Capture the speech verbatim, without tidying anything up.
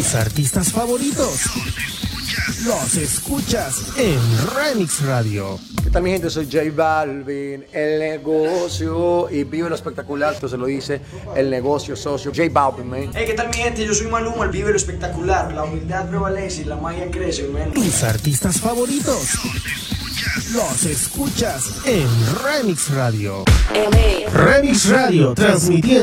Tus artistas favoritos los escuchas en Remix Radio. ¿Qué tal, mi gente? Soy J Balvin, el negocio, y vive lo espectacular, esto se lo dice el negocio socio, J Balvin, man. Hey, ¿qué tal, mi gente? Yo soy Maluma, el vive lo espectacular, la humildad prevalece y la magia crece, man. Tus artistas favoritos los escuchas en Remix Radio. Remix Radio, transmitiendo